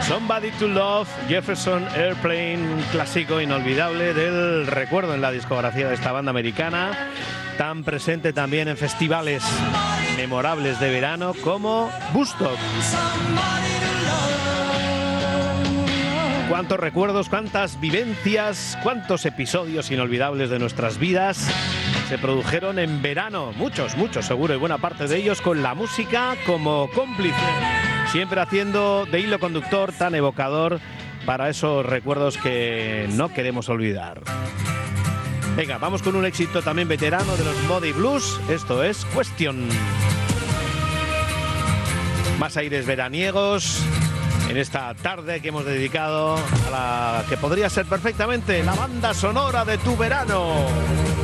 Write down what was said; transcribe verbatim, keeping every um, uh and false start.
Somebody to Love, Jefferson Airplane, un clásico inolvidable del recuerdo en la discografía de esta banda americana, tan presente también en festivales memorables de verano como Woodstock. Cuántos recuerdos, cuántas vivencias, cuántos episodios inolvidables de nuestras vidas se produjeron en verano, muchos, muchos seguro, y buena parte de ellos con la música como cómplice, siempre haciendo de hilo conductor tan evocador para esos recuerdos que no queremos olvidar. Venga, vamos con un éxito también veterano de los Moody Blues, esto es Question. Más aires veraniegos en esta tarde que hemos dedicado a la que podría ser perfectamente la banda sonora de tu verano.